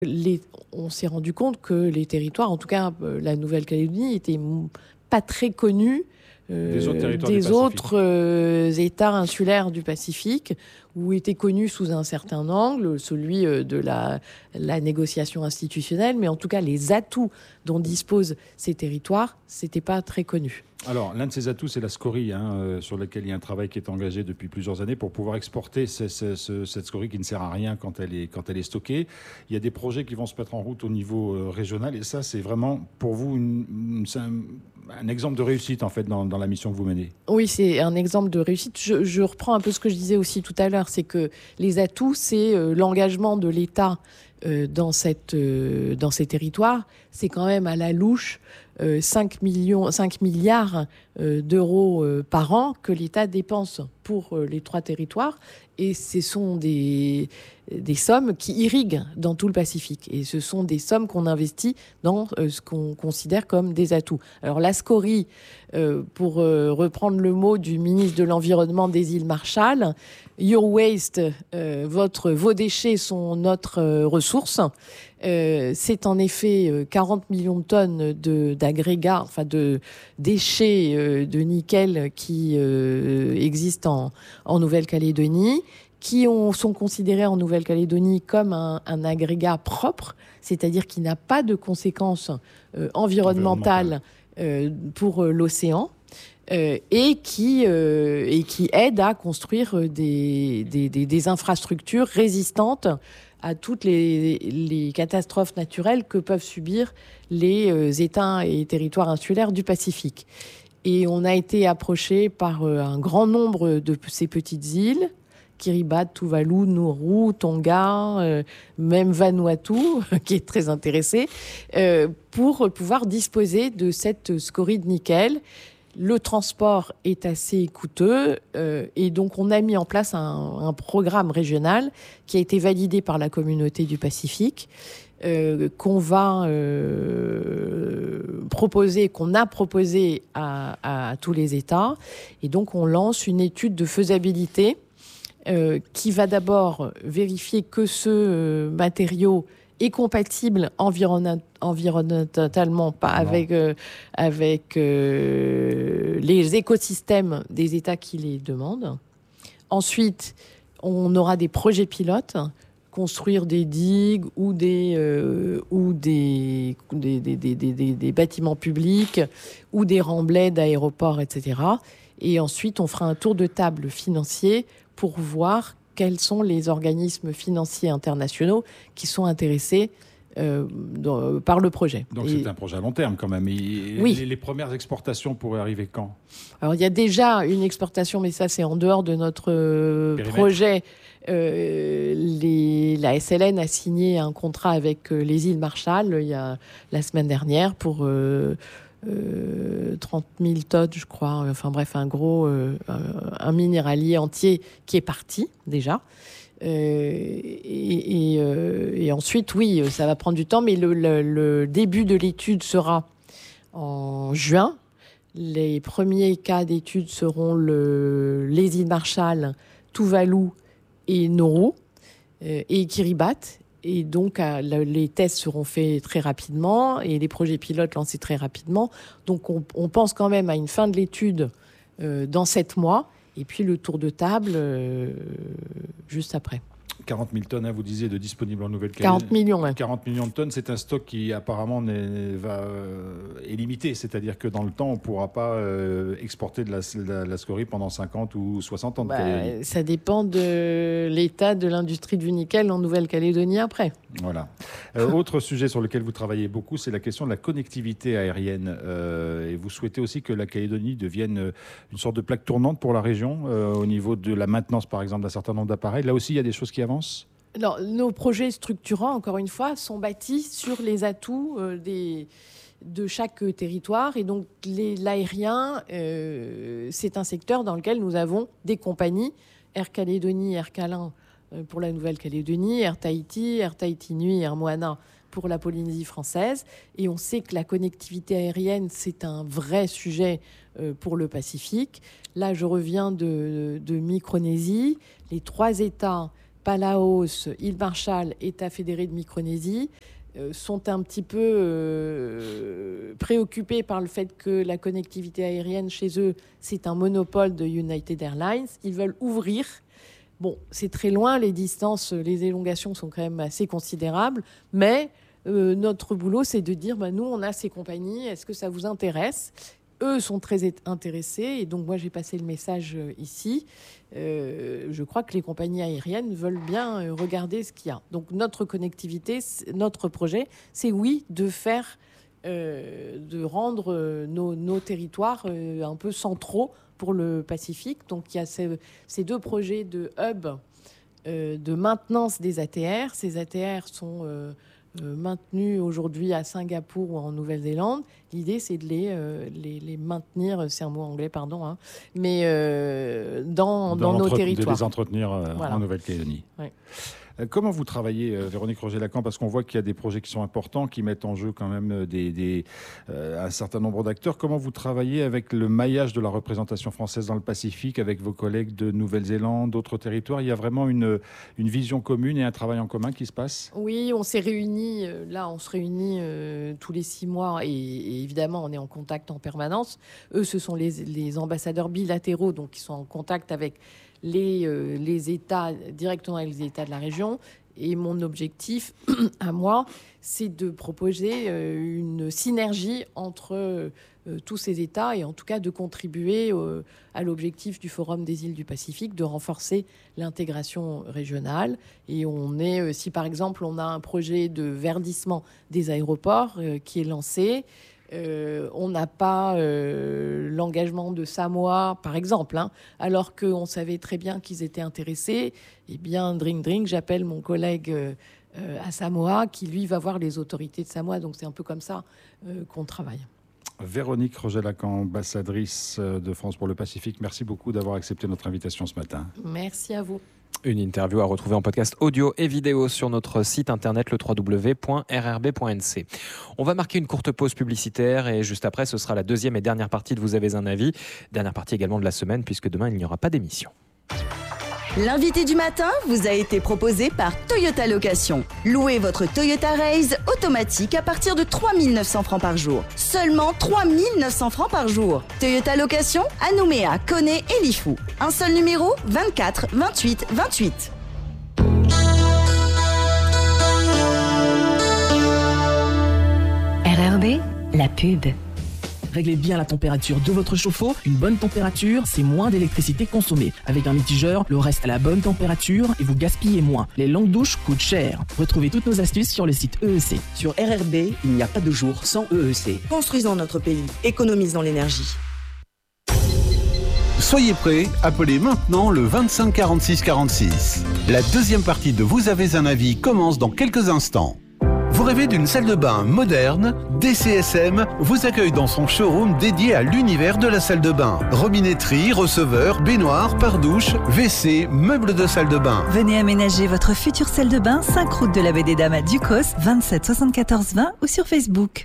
On s'est rendu compte que les territoires, en tout cas la Nouvelle-Calédonie, n'étaient pas très connus des autres États insulaires du Pacifique, ou étaient connus sous un certain angle, celui de la négociation institutionnelle, mais en tout cas les atouts dont disposent ces territoires, c'était pas très connu. Alors, l'un de ces atouts, c'est la scorie, sur laquelle il y a un travail qui est engagé depuis plusieurs années pour pouvoir exporter cette scorie qui ne sert à rien quand elle est stockée. Il y a des projets qui vont se mettre en route au niveau régional, et ça, c'est vraiment pour vous un exemple de réussite en fait dans la mission que vous menez. Oui, c'est un exemple de réussite. Je reprends un peu ce que je disais aussi tout à l'heure, c'est que les atouts, c'est l'engagement de l'État dans ces territoires. C'est quand même à la louche 5 milliards d'euros par an que l'État dépense pour les 3 territoires. Et ce sont des sommes qui irriguent dans tout le Pacifique. Et ce sont des sommes qu'on investit dans ce qu'on considère comme des atouts. Alors la scorie, pour reprendre le mot du ministre de l'Environnement des îles Marshall, Your waste, vos déchets sont notre ressource. C'est en effet 40 millions de tonnes d'agrégats, enfin de déchets de nickel qui existent en Nouvelle-Calédonie, qui sont considérés en Nouvelle-Calédonie comme un agrégat propre, c'est-à-dire qui n'a pas de conséquences environnementales pour l'océan. Et qui aide à construire des infrastructures résistantes à toutes les catastrophes naturelles que peuvent subir les États et territoires insulaires du Pacifique. Et on a été approché par un grand nombre de ces petites îles, Kiribati, Tuvalu, Nauru, Tonga, même Vanuatu, qui est très intéressé, pour pouvoir disposer de cette scorie de nickel. Le transport est assez coûteux et donc on a mis en place un programme régional qui a été validé par la communauté du Pacifique, qu'on va proposer, qu'on a proposé à tous les États. Et donc on lance une étude de faisabilité qui va d'abord vérifier que ce matériau est compatible environnementalement, pas avec les écosystèmes des États qui les demandent. Ensuite, on aura des projets pilotes, construire des digues ou des bâtiments publics ou des remblais d'aéroports, etc. Et ensuite, on fera un tour de table financier pour voir quels sont les organismes financiers internationaux qui sont intéressés par le projet. Donc c'est un projet à long terme quand même. Oui. Les premières exportations pourraient arriver quand ? Alors il y a déjà une exportation, mais ça c'est en dehors de notre projet. La SLN a signé un contrat avec les îles Marshall la semaine dernière pour 30 000 tonnes, je crois. Enfin bref, un minéralier entier qui est parti déjà. Et ensuite, oui, ça va prendre du temps, mais le début de l'étude sera en juin. Les premiers cas d'étude seront les îles Marshall, Tuvalu et Nauru et Kiribati. Et donc, les tests seront faits très rapidement et les projets pilotes lancés très rapidement. Donc, on pense quand même à une fin de l'étude dans 7 mois. Et puis le tour de table juste après. 40 000 tonnes, vous disiez, de disponibles en Nouvelle-Calédonie. 40 millions, ouais. 40 millions de tonnes, c'est un stock qui apparemment est limité. C'est-à-dire que dans le temps, on ne pourra pas exporter de la scorie pendant 50 ou 60 ans. Ça dépend de l'état de l'industrie du nickel en Nouvelle-Calédonie après. Voilà. Autre sujet sur lequel vous travaillez beaucoup, c'est la question de la connectivité aérienne. Et vous souhaitez aussi que la Calédonie devienne une sorte de plaque tournante pour la région, au niveau de la maintenance, par exemple, d'un certain nombre d'appareils. Là aussi, il y a des choses qui avancent ? Alors, nos projets structurants, encore une fois, sont bâtis sur les atouts de chaque territoire. Et donc, l'aérien, c'est un secteur dans lequel nous avons des compagnies, Air Calédonie, Air Calin pour la Nouvelle-Calédonie, Air Tahiti Nui, Air Moana pour la Polynésie française. Et on sait que la connectivité aérienne, c'est un vrai sujet pour le Pacifique. Là, je reviens de Micronésie. Les 3 États Palaos, île Marshall, État fédéré de Micronésie, sont un petit peu préoccupés par le fait que la connectivité aérienne chez eux, c'est un monopole de United Airlines. Ils veulent ouvrir. Bon, c'est très loin, les distances, les élongations sont quand même assez considérables, mais notre boulot, c'est de dire, nous, on a ces compagnies, est-ce que ça vous intéresse ? Eux sont très intéressés, et donc moi, j'ai passé le message ici. Je crois que les compagnies aériennes veulent bien regarder ce qu'il y a. Donc notre connectivité, notre projet, c'est de rendre nos territoires un peu centraux pour le Pacifique. Donc il y a ces 2 projets de hub de maintenance des ATR. Ces ATR sont maintenus aujourd'hui à Singapour ou en Nouvelle-Zélande. L'idée, c'est de les maintenir, c'est un mot anglais, pardon, mais dans nos territoires. De les entretenir en Nouvelle-Calédonie. Ouais. Comment vous travaillez, Véronique Roger-Lacan ? Parce qu'on voit qu'il y a des projets qui sont importants, qui mettent en jeu quand même un certain nombre d'acteurs. Comment vous travaillez avec le maillage de la représentation française dans le Pacifique, avec vos collègues de Nouvelle-Zélande, d'autres territoires ? Il y a vraiment une vision commune et un travail en commun qui se passe ? Oui, on s'est réunis. On se réunit tous les 6 mois et évidemment, on est en contact en permanence. Eux, ce sont les ambassadeurs bilatéraux, donc qui sont en contact avec les États, directement avec les États de la région. Et mon objectif, à moi, c'est de proposer une synergie entre tous ces États et en tout cas de contribuer à l'objectif du Forum des îles du Pacifique, de renforcer l'intégration régionale. Et si par exemple on a un projet de verdissement des aéroports qui est lancé, on n'a pas l'engagement de Samoa, par exemple, alors qu'on savait très bien qu'ils étaient intéressés. Eh bien, j'appelle mon collègue à Samoa, qui, lui, va voir les autorités de Samoa. Donc, c'est un peu comme ça qu'on travaille. Véronique Roger-Lacan, ambassadrice de France pour le Pacifique, merci beaucoup d'avoir accepté notre invitation ce matin. Merci à vous. Une interview à retrouver en podcast audio et vidéo sur notre site internet le www.rrb.nc. On va marquer une courte pause publicitaire et juste après ce sera la 2e et dernière partie de Vous avez un avis. Dernière partie également de la semaine puisque demain il n'y aura pas d'émission. L'invité du matin vous a été proposé par Toyota Location. Louez votre Toyota Raze automatique à partir de 3 900 francs par jour. Seulement 3 900 francs par jour. Toyota Location à Nouméa, Koné et Lifou. Un seul numéro, 24 28 28. RRB, la pub. Réglez bien la température de votre chauffe-eau. Une bonne température, c'est moins d'électricité consommée. Avec un mitigeur, le reste à la bonne température et vous gaspillez moins. Les longues douches coûtent cher. Retrouvez toutes nos astuces sur le site EEC. Sur RRB, il n'y a pas de jour sans EEC. Construisons notre pays, économisons l'énergie. Soyez prêts, appelez maintenant le 25 46 46. La 2e partie de Vous avez un avis commence dans quelques instants. Vous rêvez d'une salle de bain moderne ? DCSM vous accueille dans son showroom dédié à l'univers de la salle de bain. Robinetterie, receveur, baignoire, pare-douche, WC, meubles de salle de bain. Venez aménager votre future salle de bain, 5 route de la Baie des Dames à Ducos, 27 74 20 ou sur Facebook.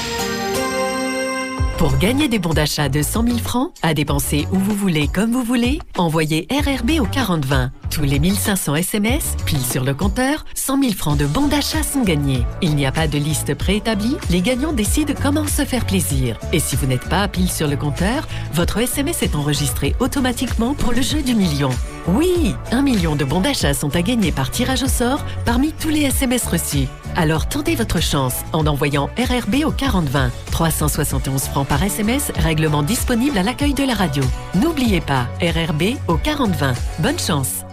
Pour gagner des bons d'achat de 100 000 francs, à dépenser où vous voulez, comme vous voulez, envoyez RRB au 4020. Tous les 1500 SMS, pile sur le compteur, 100 000 francs de bons d'achat sont gagnés. Il n'y a pas de liste préétablie, les gagnants décident comment se faire plaisir. Et si vous n'êtes pas pile sur le compteur, votre SMS est enregistré automatiquement pour le jeu du million. Oui, 1 million de bons d'achat sont à gagner par tirage au sort parmi tous les SMS reçus. Alors tentez votre chance en envoyant RRB au 4020. 371 francs par SMS, règlement disponible à l'accueil de la radio. N'oubliez pas, RRB au 4020. Bonne chance.